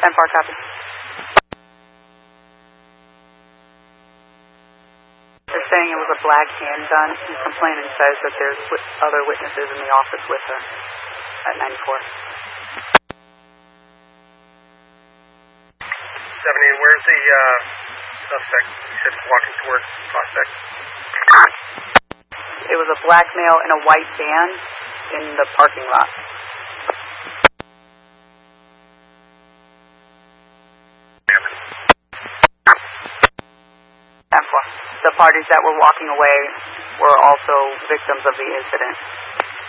10-4 copy. They're saying it was a black handgun. The complainant says that there's other witnesses in the office with her at 94. 78, where's the suspect? You said walking towards Prospect. It was a black male in a white van in the parking lot. The parties that were walking away were also victims of the incident.